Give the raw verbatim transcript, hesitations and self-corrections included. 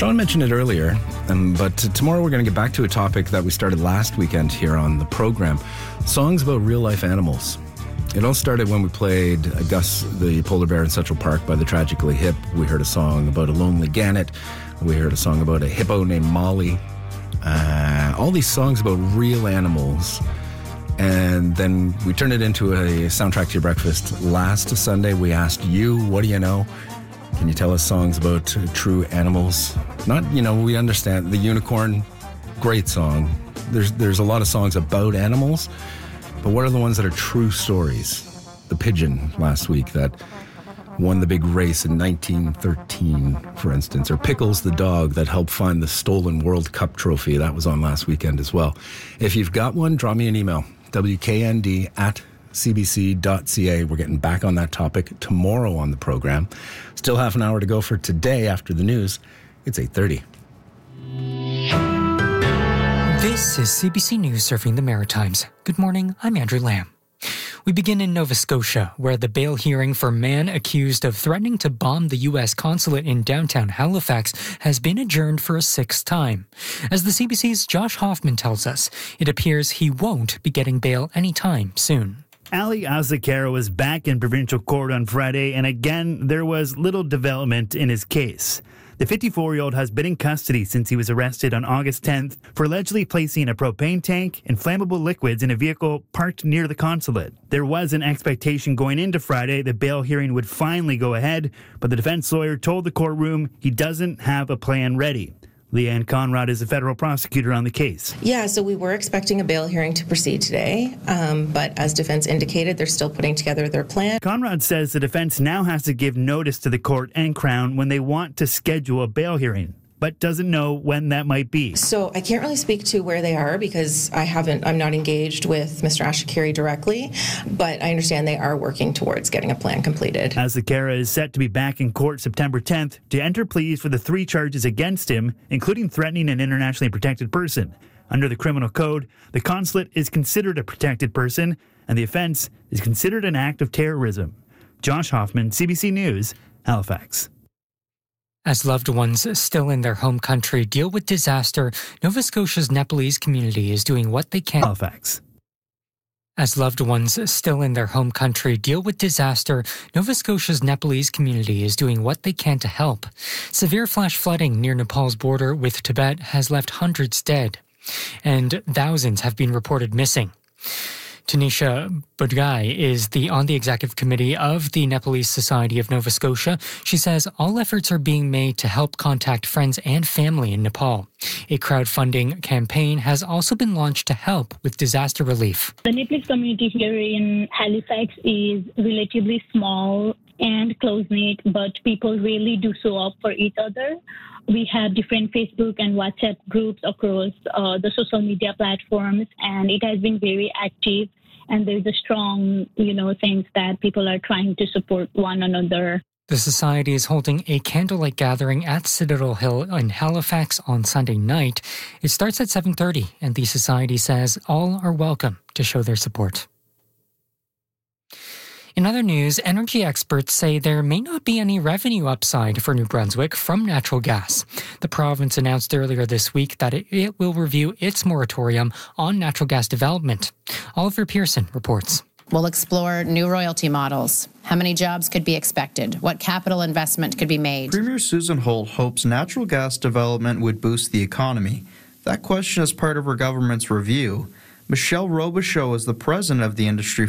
Sean mentioned it earlier, um, but t- tomorrow we're going to get back to a topic that we started last weekend here on the program. Songs about real-life animals. It all started when we played Gus the Polar Bear in Central Park by the Tragically Hip. We heard a song about a lonely gannet. We heard a song about a hippo named Molly. Uh, all these songs about real animals. And then we turned it into a soundtrack to your breakfast. Last Sunday, we asked you, what do you know? Can you tell us songs about uh, true animals? Not, you know, we understand the unicorn, great song. There's there's a lot of songs about animals, but what are the ones that are true stories? The pigeon last week that won the big race in nineteen thirteen, for instance, or Pickles the dog that helped find the stolen World Cup trophy. That was on last weekend as well. If you've got one, drop me an email, W K N D at c b c dot c a. We're getting back on that topic tomorrow on the program. Still half an hour to go for today after the news. It's eight thirty. This is C B C News serving the Maritimes. Good morning, I'm Andrew Lamb. We begin in Nova Scotia, where the bail hearing for man accused of threatening to bomb the U S consulate in downtown Halifax has been adjourned for a sixth time. As the C B C's Josh Hoffman tells us, it appears he won't be getting bail anytime soon. Ali Azzakara was back in provincial court on Friday, and again, there was little development in his case. The fifty-four-year-old has been in custody since he was arrested on August tenth for allegedly placing a propane tank and flammable liquids in a vehicle parked near the consulate. There was an expectation going into Friday the bail hearing would finally go ahead, but the defense lawyer told the courtroom he doesn't have a plan ready. Leanne Conrad is a federal prosecutor on the case. Yeah, so we were expecting a bail hearing to proceed today, um, but as defense indicated, they're still putting together their plan. Conrad says the defense now has to give notice to the court and Crown when they want to schedule a bail hearing, but doesn't know when that might be. So I can't really speak to where they are because I haven't, I'm not engaged with Mister Ashikari directly, but I understand they are working towards getting a plan completed. Azzakara is set to be back in court September tenth to enter pleas for the three charges against him, including threatening an internationally protected person. Under the criminal code, the consulate is considered a protected person, and the offense is considered an act of terrorism. Josh Hoffman, C B C News, Halifax. As loved ones still in their home country deal with disaster, Nova Scotia's Nepalese community is doing what they can. Halifax. As loved ones still in their home country deal with disaster, Nova Scotia's Nepalese community is doing what they can to help. Severe flash flooding near Nepal's border with Tibet has left hundreds dead, and thousands have been reported missing. Tanisha Budgai is the on the executive committee of the Nepalese Society of Nova Scotia. She says all efforts are being made to help contact friends and family in Nepal. A crowdfunding campaign has also been launched to help with disaster relief. The Nepalese community here in Halifax is relatively small and close-knit, but people really do show up for each other. We have different Facebook and WhatsApp groups across uh, the social media platforms, and it has been very active. And there's a strong, you know, sense that people are trying to support one another. The Society is holding a candlelight gathering at Citadel Hill in Halifax on Sunday night. It starts at seven thirty, and the Society says all are welcome to show their support. In other news, energy experts say there may not be any revenue upside for New Brunswick from natural gas. The province announced earlier this week that it, it will review its moratorium on natural gas development. Oliver Pearson reports. We'll explore new royalty models. How many jobs could be expected? What capital investment could be made? Premier Susan Holt hopes natural gas development would boost the economy. That question is part of her government's review. Michelle Robichaud is the president of the Industry